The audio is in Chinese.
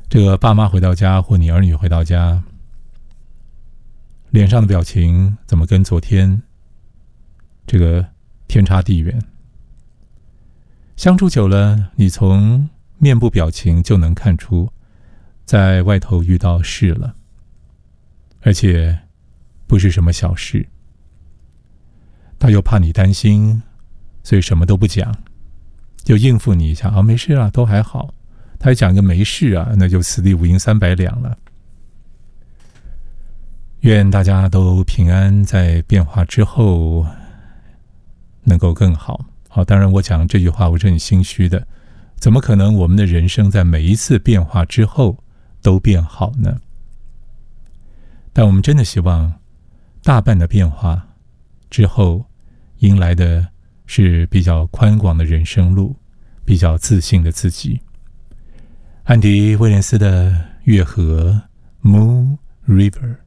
这个爸妈回到家或你儿女回到家，脸上的表情怎么跟昨天这个天差地远？相处久了，你从面部表情就能看出在外头遇到事了，而且不是什么小事。他又怕你担心，所以什么都不讲，就应付你一下，没事啊，都还好。他还讲个没事啊，那就此地无银三百两了。愿大家都平安，在变化之后能够更好。好，当然我讲这句话我是很心虚的，怎么可能我们的人生在每一次变化之后都变好呢？但我们真的希望大半的变化之后迎来的是比较宽广的人生路，比较自信的自己。安迪·威廉斯的《月河》 Moon River。